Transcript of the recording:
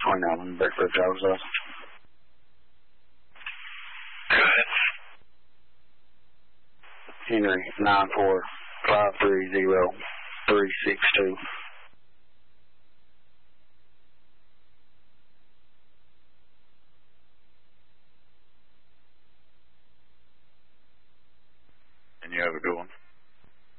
29 Beckford driver's license. Henry 94530-362. And you have a good one.